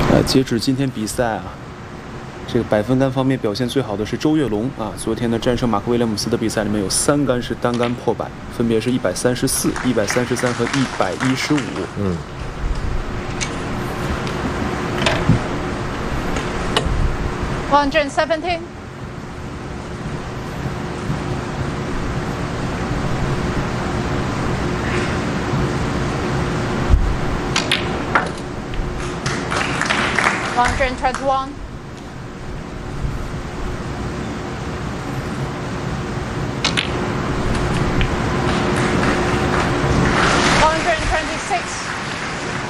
截止今天比赛啊，这个百分杆方面表现最好的是周跃龙啊。昨天呢战胜马克威廉姆斯的比赛里面有3杆是单杆破百，分别是134、133和115。 117. $121.